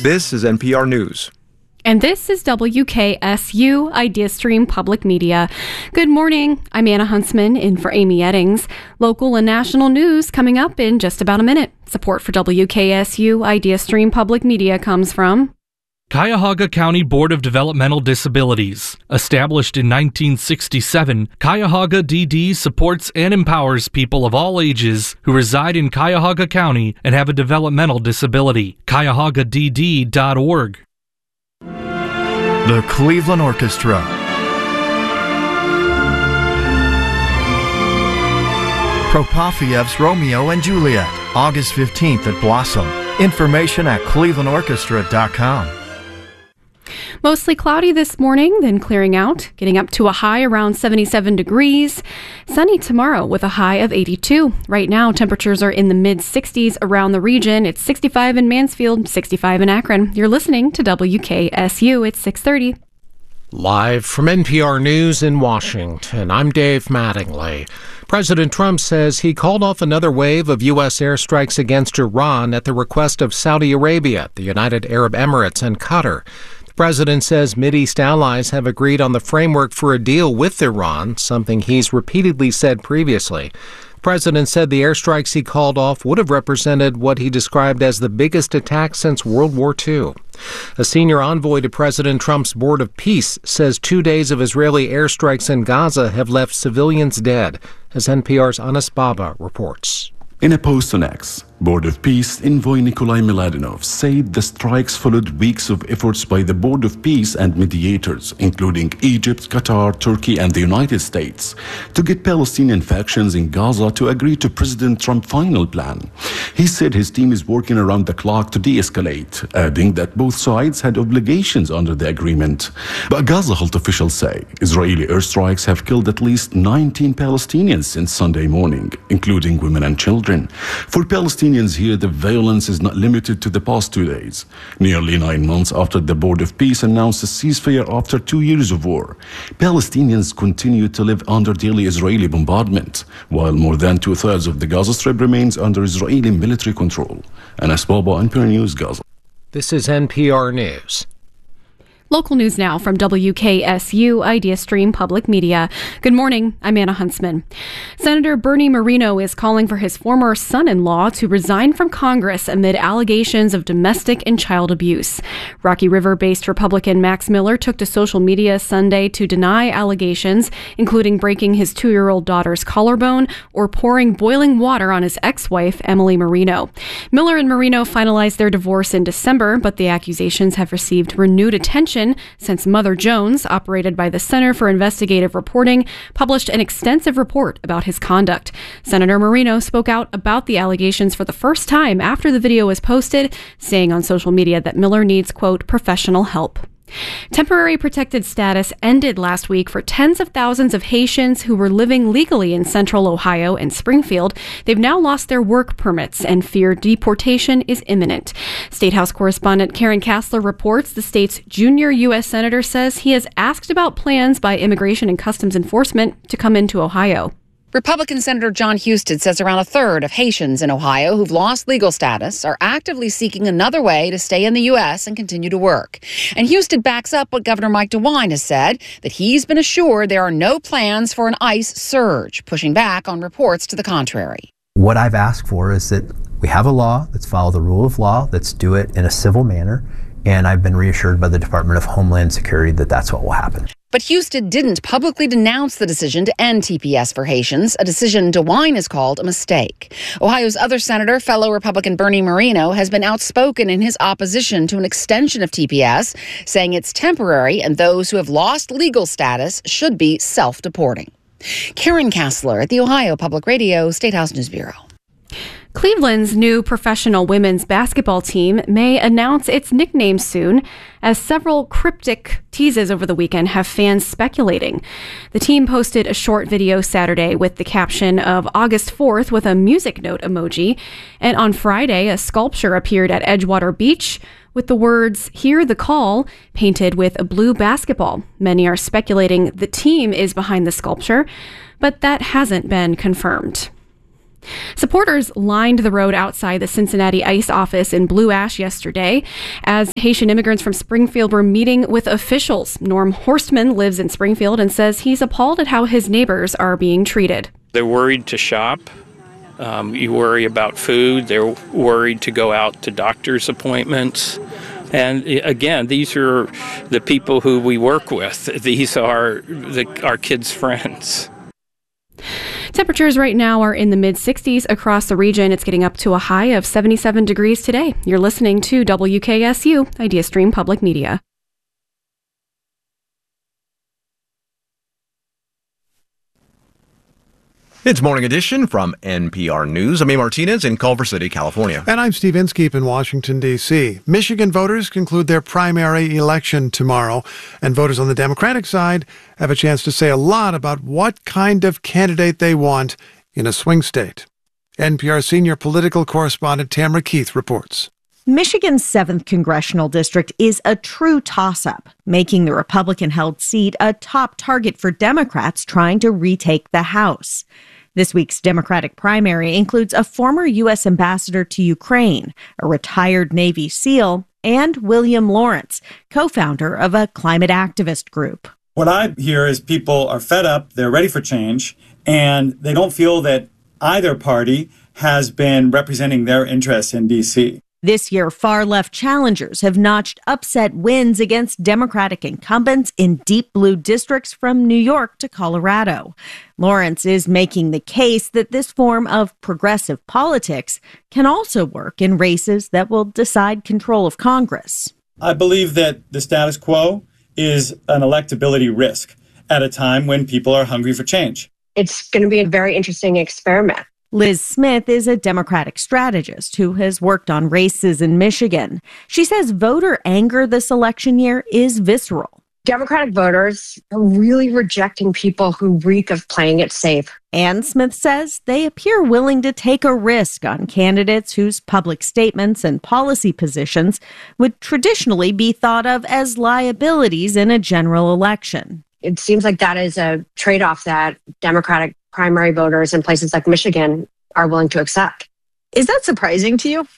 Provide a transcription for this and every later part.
This is NPR News. And this is WKSU IdeaStream Public Media. Good morning. I'm Anna Huntsman in for Amy Eddings. Local and national news coming up in just about a minute. Support for WKSU IdeaStream Public Media comes from Cuyahoga County Board of Developmental Disabilities. Established in 1967, Cuyahoga DD supports and empowers people of all ages who reside in Cuyahoga County and have a developmental disability. CuyahogaDD.org. The Cleveland Orchestra. Prokofiev's Romeo and Juliet, August 15th at Blossom. Information at clevelandorchestra.com. Mostly cloudy this morning, then clearing out, getting up to a high around 77 degrees. Sunny tomorrow with a high of 82. Right now, temperatures are in the mid-60s around the region. It's 65 in Mansfield, 65 in Akron. You're listening to WKSU. It's 6:30. Live from NPR News in Washington, I'm Dave Mattingly. President Trump says he called off another wave of U.S. airstrikes against Iran at the request of Saudi Arabia, the United Arab Emirates, and Qatar. The president says Mideast allies have agreed on the framework for a deal with Iran, something he's repeatedly said previously. The president said the airstrikes he called off would have represented what he described as the biggest attack since World War II. A senior envoy to President Trump's Board of Peace says 2 days of Israeli airstrikes in Gaza have left civilians dead, as NPR's Anas Baba reports. In a post on X, Board of Peace envoy Nikolai Miladinov said the strikes followed weeks of efforts by the Board of Peace and mediators, including Egypt, Qatar, Turkey, and the United States, to get Palestinian factions in Gaza to agree to President Trump's final plan. He said his team is working around the clock to de-escalate, adding that both sides had obligations under the agreement. But Gaza health officials say Israeli airstrikes have killed at least 19 Palestinians since Sunday morning, including women and children. For Palestinians here, the violence is not limited to the past 2 days. Nearly 9 months after the Board of Peace announced a ceasefire after 2 years of war, Palestinians continue to live under daily Israeli bombardment, while more than 2/3 of the Gaza Strip remains under Israeli military control. Anas Baba, NPR News, Gaza. This is NPR News. Local news now from WKSU IdeaStream Public Media. Good morning. I'm Anna Huntsman. Senator Bernie Moreno is calling for his former son-in-law to resign from Congress amid allegations of domestic and child abuse. Rocky River-based Republican Max Miller took to social media Sunday to deny allegations, including breaking his 2-year-old daughter's collarbone or pouring boiling water on his ex-wife, Emily Moreno. Miller and Moreno finalized their divorce in December, but the accusations have received renewed attention since Mother Jones, operated by the Center for Investigative Reporting, published an extensive report about his conduct. Senator Moreno spoke out about the allegations for the first time after the video was posted, saying on social media that Miller needs, quote, professional help. Temporary protected status ended last week for tens of thousands of Haitians who were living legally in central Ohio and Springfield. They've now lost their work permits and fear deportation is imminent. State House correspondent Karen Kassler reports the state's junior U.S. senator says he has asked about plans by Immigration and Customs Enforcement to come into Ohio. Republican Senator John Husted says around a third of Haitians in Ohio who've lost legal status are actively seeking another way to stay in the U.S. and continue to work. And Husted backs up what Governor Mike DeWine has said, that he's been assured there are no plans for an ICE surge, pushing back on reports to the contrary. What I've asked for is that we have a law, let's follow the rule of law, let's do it in a civil manner, and I've been reassured by the Department of Homeland Security that that's what will happen. But Husted didn't publicly denounce the decision to end TPS for Haitians, a decision DeWine has called a mistake. Ohio's other senator, fellow Republican Bernie Moreno, has been outspoken in his opposition to an extension of TPS, saying it's temporary and those who have lost legal status should be self-deporting. Karen Kassler at the Ohio Public Radio State House News Bureau. Cleveland's new professional women's basketball team may announce its nickname soon, as several cryptic teases over the weekend have fans speculating. The team posted a short video Saturday with the caption of August 4th with a music note emoji, and on Friday, a sculpture appeared at Edgewater Beach with the words, "Hear the Call," painted with a blue basketball. Many are speculating the team is behind the sculpture, but that hasn't been confirmed. Supporters lined the road outside the Cincinnati ICE office in Blue Ash yesterday as Haitian immigrants from Springfield were meeting with officials. Norm Horstman lives in Springfield and says he's appalled at how his neighbors are being treated. They're worried to shop. You worry about food. They're worried to go out to doctor's appointments. And again, these are the people who we work with. These are our kids' friends. Temperatures right now are in the mid-60s across the region. It's getting up to a high of 77 degrees today. You're listening to WKSU, IdeaStream Public Media. It's Morning Edition from NPR News. I'm A. Martinez in Culver City, California. And I'm Steve Inskeep in Washington, D.C. Michigan voters conclude their primary election tomorrow, and voters on the Democratic side have a chance to say a lot about what kind of candidate they want in a swing state. NPR senior political correspondent Tamara Keith reports. Michigan's 7th congressional district is a true toss-up, making the Republican-held seat a top target for Democrats trying to retake the House. This week's Democratic primary includes a former U.S. ambassador to Ukraine, a retired Navy SEAL, and William Lawrence, co-founder of a climate activist group. What I hear is people are fed up, they're ready for change, and they don't feel that either party has been representing their interests in D.C. This year, far-left challengers have notched upset wins against Democratic incumbents in deep blue districts from New York to Colorado. Lawrence is making the case that this form of progressive politics can also work in races that will decide control of Congress. I believe that the status quo is an electability risk at a time when people are hungry for change. It's going to be a very interesting experiment. Liz Smith is a Democratic strategist who has worked on races in Michigan. She says voter anger this election year is visceral. Democratic voters are really rejecting people who reek of playing it safe. And Smith says they appear willing to take a risk on candidates whose public statements and policy positions would traditionally be thought of as liabilities in a general election. It seems like that is a trade-off that Democratic primary voters in places like Michigan are willing to accept. Is that surprising to you?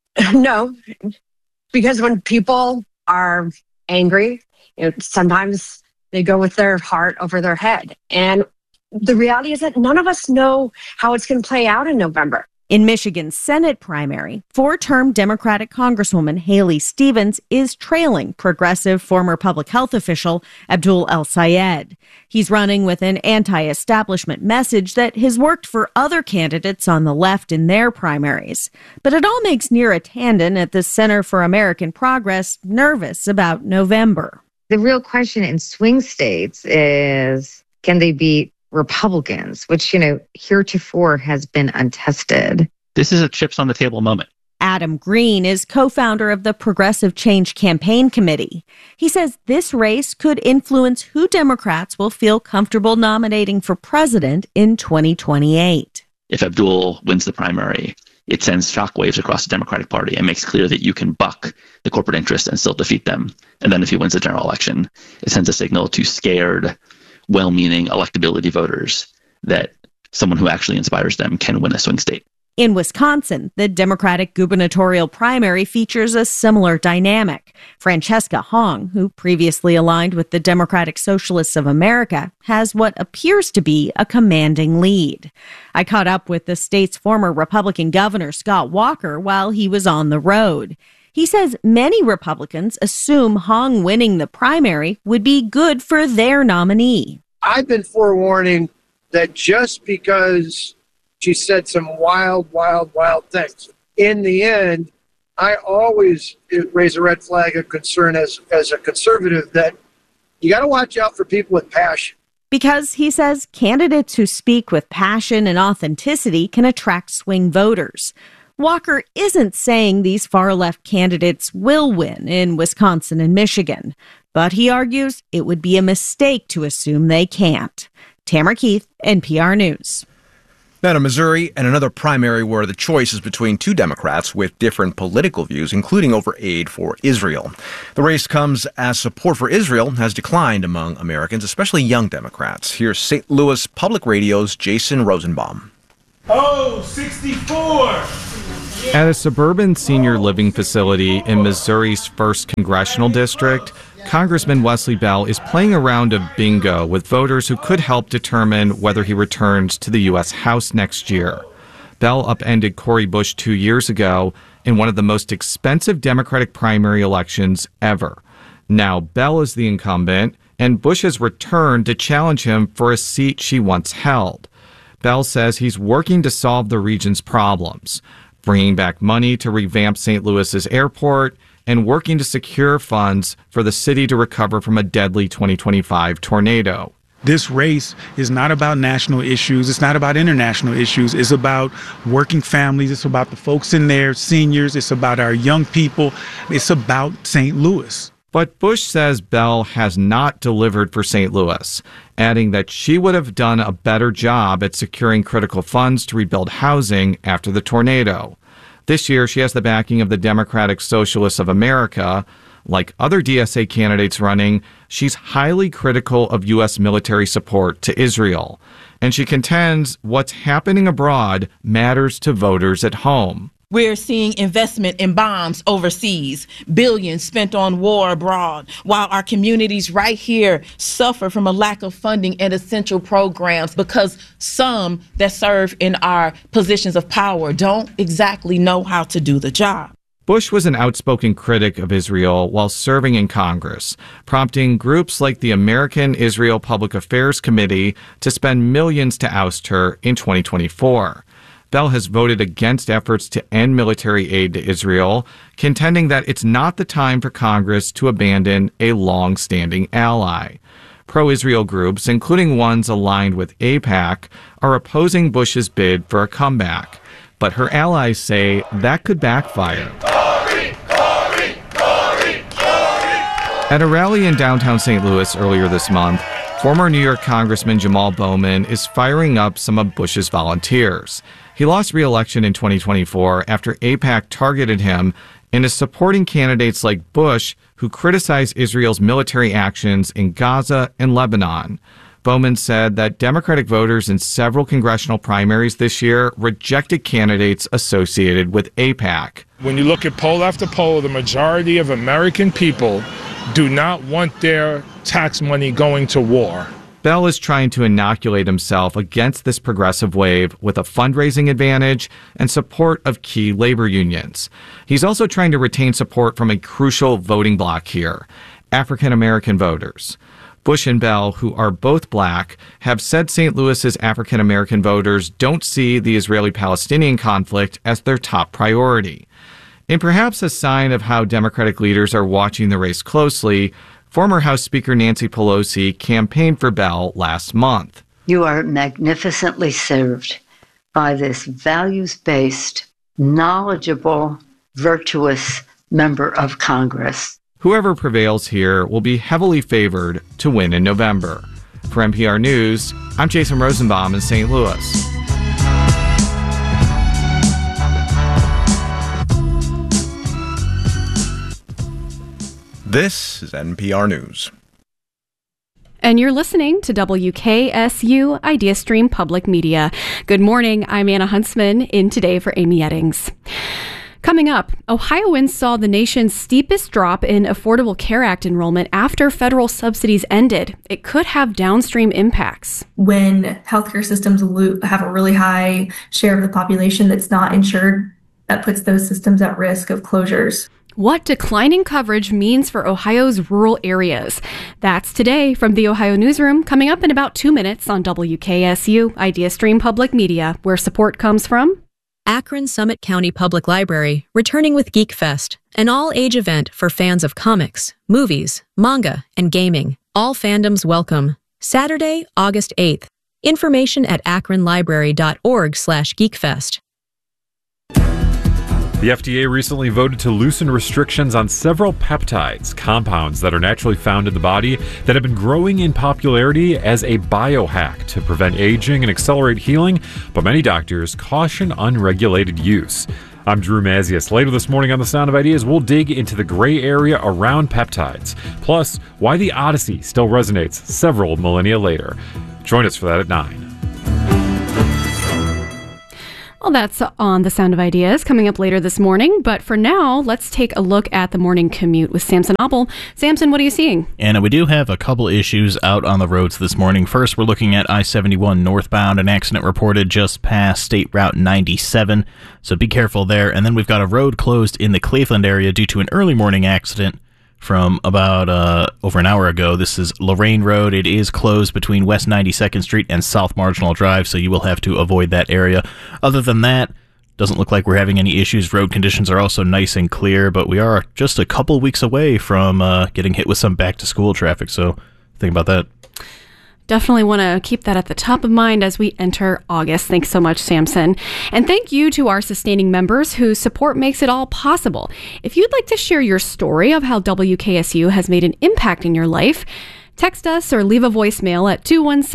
No, because when people are angry, sometimes they go with their heart over their head. And the reality is that none of us know how it's going to play out in November. In Michigan's Senate primary, 4-term Democratic Congresswoman Haley Stevens is trailing progressive former public health official Abdul El-Sayed. He's running with an anti-establishment message that has worked for other candidates on the left in their primaries. But it all makes Neera Tanden at the Center for American Progress nervous about November. The real question in swing states is, can they beat Republicans, which, heretofore has been untested. This is a chips on the table moment. Adam Green is co-founder of the Progressive Change Campaign Committee. He says this race could influence who Democrats will feel comfortable nominating for president in 2028. If Abdul wins the primary, it sends shockwaves across the Democratic Party and makes clear that you can buck the corporate interests and still defeat them. And then if he wins the general election, it sends a signal to scared, well-meaning electability voters that someone who actually inspires them can win a swing state. In Wisconsin, the Democratic gubernatorial primary features a similar dynamic. Francesca Hong, who previously aligned with the Democratic Socialists of America, has what appears to be a commanding lead. I caught up with the state's former Republican governor, Scott Walker, while he was on the road. He says many Republicans assume Hong winning the primary would be good for their nominee. I've been forewarning that just because she said some wild things, in the end, I always raise a red flag of concern as a conservative that you got to watch out for people with passion. Because, he says, candidates who speak with passion and authenticity can attract swing voters. Walker isn't saying these far-left candidates will win in Wisconsin and Michigan, but he argues it would be a mistake to assume they can't. Tamara Keith, NPR News. Now to Missouri and another primary where the choice is between two Democrats with different political views, including over aid for Israel. The race comes as support for Israel has declined among Americans, especially young Democrats. Here's St. Louis Public Radio's Jason Rosenbaum. Oh, 64! At a suburban senior living facility in Missouri's 1st Congressional District, Congressman Wesley Bell is playing a round of bingo with voters who could help determine whether he returns to the U.S. House next year. Bell upended Cori Bush 2 years ago in one of the most expensive Democratic primary elections ever. Now Bell is the incumbent, and Bush has returned to challenge him for a seat she once held. Bell says he's working to solve the region's problems, bringing back money to revamp St. Louis's airport, and working to secure funds for the city to recover from a deadly 2025 tornado. This race is not about national issues. It's not about international issues. It's about working families. It's about the folks in there, seniors. It's about our young people. It's about St. Louis. But Bush says Bell has not delivered for St. Louis, adding that she would have done a better job at securing critical funds to rebuild housing after the tornado. This year, she has the backing of the Democratic Socialists of America. Like other DSA candidates running, she's highly critical of U.S. military support to Israel. And she contends what's happening abroad matters to voters at home. We're seeing investment in bombs overseas, billions spent on war abroad, while our communities right here suffer from a lack of funding and essential programs because some that serve in our positions of power don't exactly know how to do the job. Bush was an outspoken critic of Israel while serving in Congress, prompting groups like the American Israel Public Affairs Committee to spend millions to oust her in 2024. Bell has voted against efforts to end military aid to Israel, contending that it's not the time for Congress to abandon a long-standing ally. Pro-Israel groups, including ones aligned with AIPAC, are opposing Bush's bid for a comeback. But her allies say that could backfire. At a rally in downtown St. Louis earlier this month, former New York Congressman Jamal Bowman is firing up some of Bush's volunteers. He lost re-election in 2024 after AIPAC targeted him and is supporting candidates like Bush who criticize Israel's military actions in Gaza and Lebanon. Bowman said that Democratic voters in several congressional primaries this year rejected candidates associated with AIPAC. When you look at poll after poll, the majority of American people do not want their tax money going to war. Bell is trying to inoculate himself against this progressive wave with a fundraising advantage and support of key labor unions. He's also trying to retain support from a crucial voting bloc here, African American voters. Bush and Bell, who are both black, have said St. Louis's African American voters don't see the Israeli-Palestinian conflict as their top priority. In perhaps a sign of how Democratic leaders are watching the race closely, former House Speaker Nancy Pelosi campaigned for Bell last month. You are magnificently served by this values-based, knowledgeable, virtuous member of Congress. Whoever prevails here will be heavily favored to win in November. For NPR News, I'm Jason Rosenbaum in St. Louis. This is NPR News. And you're listening to WKSU Idea Stream Public Media. Good morning. I'm Anna Huntsman, in today for Amy Eddings. Coming up, Ohioans saw the nation's steepest drop in Affordable Care Act enrollment after federal subsidies ended. It could have downstream impacts. When healthcare systems have a really high share of the population that's not insured, that puts those systems at risk of closures. What declining coverage means for Ohio's rural areas. That's today from the Ohio Newsroom, coming up in about 2 minutes on WKSU Idea Stream Public Media, where support comes from Akron Summit County Public Library, returning with Geek Fest, an all-age event for fans of comics, movies, manga, and gaming. All fandoms welcome. Saturday, August 8th. Information at akronlibrary.org/geekfest. The FDA recently voted to loosen restrictions on several peptides, compounds that are naturally found in the body that have been growing in popularity as a biohack to prevent aging and accelerate healing, but many doctors caution unregulated use. I'm Drew Mazias. Later this morning on The Sound of Ideas, we'll dig into the gray area around peptides, plus why the Odyssey still resonates several millennia later. Join us for that at 9. Well, that's on The Sound of Ideas coming up later this morning. But for now, let's take a look at the morning commute with Samson Obel. Samson, what are you seeing? Anna, we do have a couple issues out on the roads this morning. First, we're looking at I-71 northbound. An accident reported just past State Route 97, so be careful there. And then we've got a road closed in the Cleveland area due to an early morning accident from about over an hour ago. This is Lorraine Road. It is closed between West 92nd Street and South Marginal Drive, so you will have to avoid that area. Other than that, doesn't look like we're having any issues. Road conditions are also nice and clear, but we are just a couple weeks away from getting hit with some back-to-school traffic, so think about that. Definitely want to keep that at the top of mind as we enter August. Thanks so much, Samson. And thank you to our sustaining members whose support makes it all possible. If you'd like to share your story of how WKSU has made an impact in your life, text us or leave a voicemail at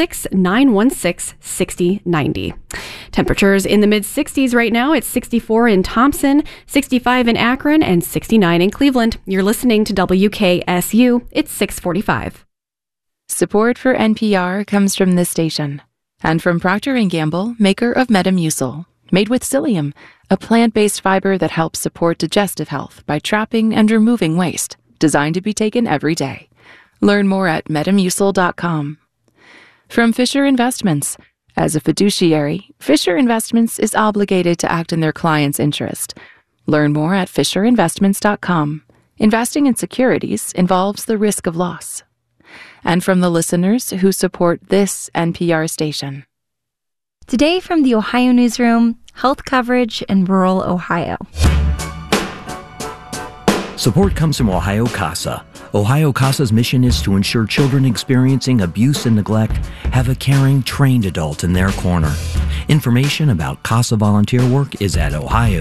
216-916-6090. Temperatures in the mid-60s right now. It's 64 in Thompson, 65 in Akron, and 69 in Cleveland. You're listening to WKSU. It's 645. Support for NPR comes from this station and from Procter & Gamble, maker of Metamucil, made with psyllium, a plant-based fiber that helps support digestive health by trapping and removing waste, designed to be taken every day. Learn more at Metamucil.com. From Fisher Investments. As a fiduciary, Fisher Investments is obligated to act in their client's interest. Learn more at FisherInvestments.com. Investing in securities involves the risk of loss. And from the listeners who support this NPR station. Today from the Ohio Newsroom, health coverage in rural Ohio. Support comes from Ohio CASA. Ohio CASA's mission is to ensure children experiencing abuse and neglect have a caring, trained adult in their corner. Information about CASA volunteer work is at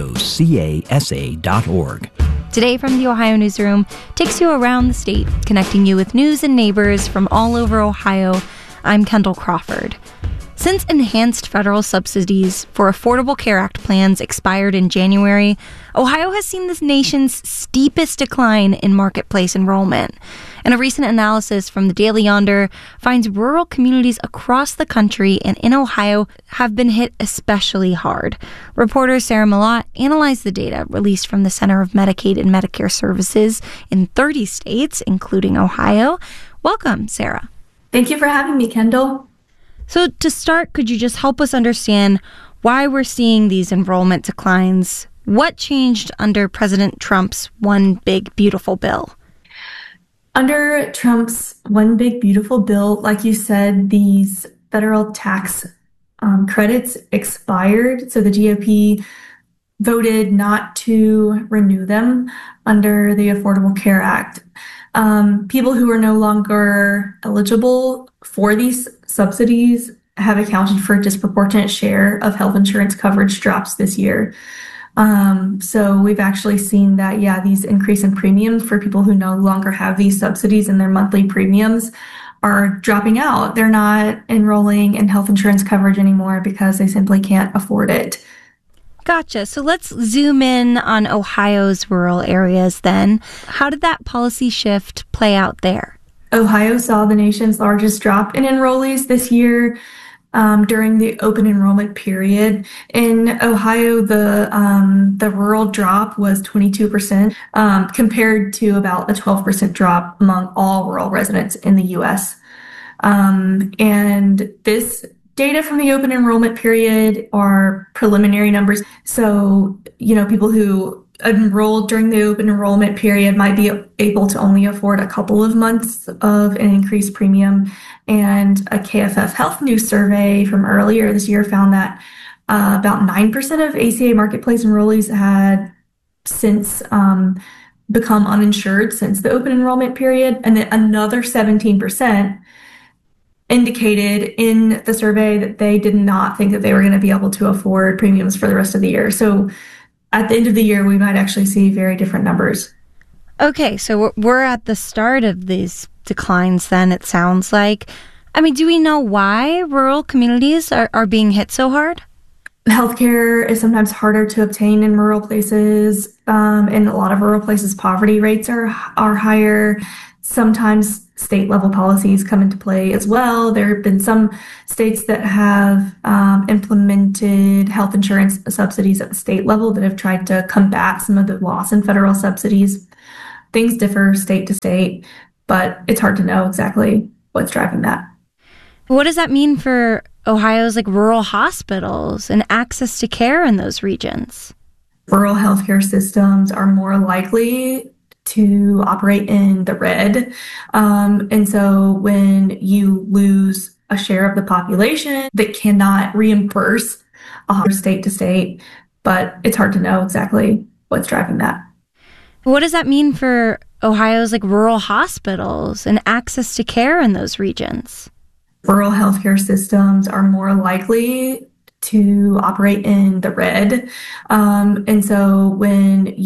ohiocasa.org. Today from the Ohio Newsroom takes you around the state, connecting you with news and neighbors from all over Ohio. I'm Kendall Crawford. Since enhanced federal subsidies for Affordable Care Act plans expired in January, Ohio has seen the nation's steepest decline in marketplace enrollment. And a recent analysis from the Daily Yonder finds rural communities across the country and in Ohio have been hit especially hard. Reporter Sarah Malott analyzed the data released from the Center of Medicaid and Medicare Services in 30 states, including Ohio. Welcome, Sarah. Thank you for having me, Kendall. So to start, could you just help us understand why we're seeing these enrollment declines? What changed under President Trump's One Big Beautiful Bill? Under Trump's One Big Beautiful Bill, like you said, these federal tax credits expired. So the GOP voted not to renew them under the Affordable Care Act. People who are no longer eligible for these subsidies have accounted for a disproportionate share of health insurance coverage drops this year. So we've actually seen that, these increase in premiums for people who no longer have these subsidies and their monthly premiums are dropping out. They're not enrolling in health insurance coverage anymore because they simply can't afford it. Gotcha. So let's zoom in on Ohio's rural areas then. How did that policy shift play out there? Ohio saw the nation's largest drop in enrollees this year during the open enrollment period. In Ohio, the rural drop was 22%, compared to about a 12% drop among all rural residents in the U.S. And this data from the open enrollment period are preliminary numbers. So, people who enrolled during the open enrollment period might be able to only afford a couple of months of an increased premium. And a KFF Health News survey from earlier this year found that about 9% of ACA marketplace enrollees had since become uninsured since the open enrollment period. And then another 17% indicated in the survey that they did not think that they were going to be able to afford premiums for the rest of the year. So at the end of the year, we might actually see very different numbers. Okay, so we're at the start of these declines then, it sounds like. I mean, do we know why rural communities are being hit so hard? Healthcare is sometimes harder to obtain in rural places. In a lot of rural places, poverty rates are higher. Sometimes state level policies come into play as well. There have been some states that have implemented health insurance subsidies at the state level that have tried to combat some of the loss in federal subsidies. Things differ state to state, but it's hard to know exactly what's driving that. What does that mean for Ohio's rural hospitals and access to care in those regions? Rural healthcare systems are more likely to operate in the red. And so when you lose a share of the population that cannot reimburse state to state, but it's hard to know exactly what's driving that. What does that mean for Ohio's rural hospitals and access to care in those regions? Rural healthcare systems are more likely to operate in the red. And so when